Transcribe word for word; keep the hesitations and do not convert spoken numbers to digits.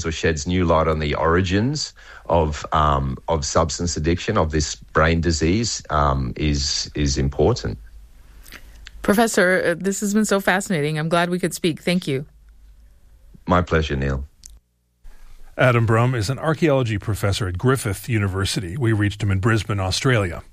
or sheds new light on the origins of um, of substance addiction, of this brain disease, um, is is important. Professor, this has been so fascinating. I'm glad we could speak. Thank you. My pleasure, Neil. Adam Brum is an archaeology professor at Griffith University. We reached him in Brisbane, Australia.